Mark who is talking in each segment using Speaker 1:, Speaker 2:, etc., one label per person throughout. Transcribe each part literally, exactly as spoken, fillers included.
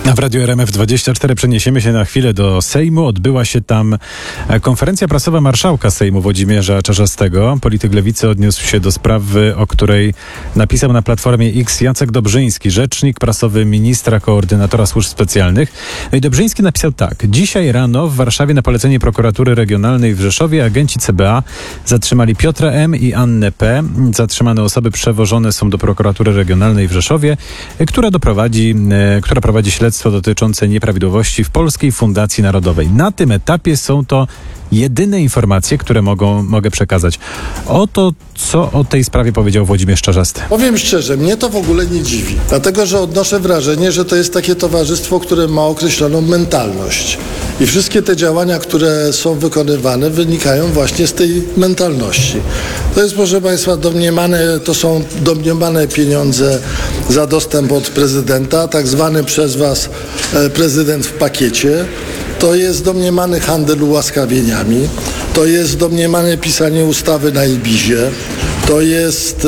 Speaker 1: A w Radiu R M F dwadzieścia cztery przeniesiemy się na chwilę do Sejmu. Odbyła się tam konferencja prasowa marszałka Sejmu Włodzimierza Czarzastego. Polityk Lewicy odniósł się do sprawy, o której napisał na Platformie X Jacek Dobrzyński, rzecznik prasowy ministra koordynatora służb specjalnych. No i Dobrzyński napisał tak. Dzisiaj rano w Warszawie na polecenie prokuratury regionalnej w Rzeszowie agenci C B A zatrzymali Piotra M. i Annę P. Zatrzymane osoby przewożone są do prokuratury regionalnej w Rzeszowie, która doprowadzi, która prowadzi śledztwo dotyczące nieprawidłowości w Polskiej Fundacji Narodowej. Na tym etapie są to jedyne informacje, które mogą, mogę przekazać. Oto, co o tej sprawie powiedział Włodzimierz Czarzasty.
Speaker 2: Powiem szczerze, mnie to w ogóle nie dziwi. Dlatego, że odnoszę wrażenie, że to jest takie towarzystwo, które ma określoną mentalność. I wszystkie te działania, które są wykonywane, wynikają właśnie z tej mentalności. To jest, proszę Państwa, domniemane, to są domniemane pieniądze za dostęp od prezydenta, tak zwany przez Was e, prezydent w pakiecie. To jest domniemany handel ułaskawieniami, to jest domniemane pisanie ustawy na Ibizie, to jest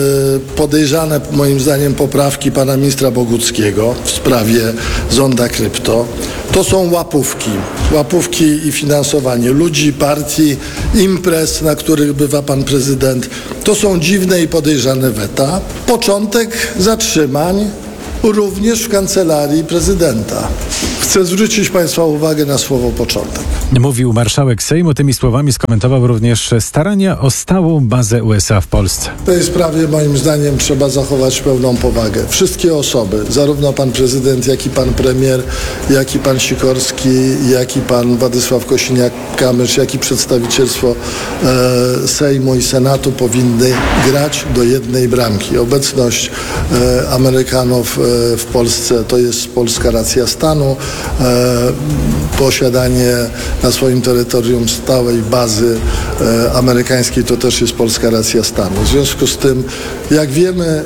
Speaker 2: e, podejrzane moim zdaniem poprawki pana ministra Boguckiego w sprawie zonda krypto. To są łapówki, łapówki i finansowanie ludzi, partii, imprez, na których bywa pan prezydent. To są dziwne i podejrzane weta. Początek zatrzymań również w kancelarii prezydenta. Chcę zwrócić Państwa uwagę na słowo początek.
Speaker 1: Mówił marszałek Sejmu. Tymi słowami skomentował również starania o stałą bazę U S A w Polsce.
Speaker 2: W tej sprawie moim zdaniem trzeba zachować pełną powagę. Wszystkie osoby, zarówno pan prezydent, jak i pan premier, jak i pan Sikorski, jak i pan Władysław Kosiniak-Kamysz, jak i przedstawicielstwo e, Sejmu i Senatu powinny grać do jednej bramki. Obecność e, Amerykanów e, w Polsce to jest polska racja stanu. E, posiadanie na swoim terytorium stałej bazy e, amerykańskiej to też jest polska racja stanu. W związku z tym, jak wiemy, e,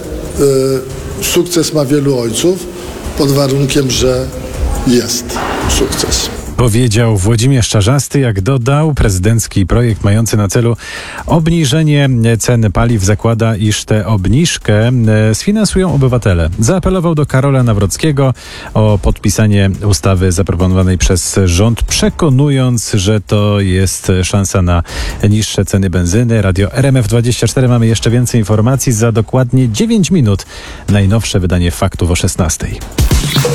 Speaker 2: sukces ma wielu ojców, pod warunkiem, że jest sukces.
Speaker 1: Powiedział Włodzimierz Czarzasty, jak dodał, prezydencki projekt mający na celu obniżenie ceny paliw zakłada, iż tę obniżkę sfinansują obywatele. Zaapelował do Karola Nawrockiego o podpisanie ustawy zaproponowanej przez rząd, przekonując, że to jest szansa na niższe ceny benzyny. Radio R M F dwadzieścia cztery. Mamy jeszcze więcej informacji za dokładnie dziewięć minut. Najnowsze wydanie faktów o szesnastej.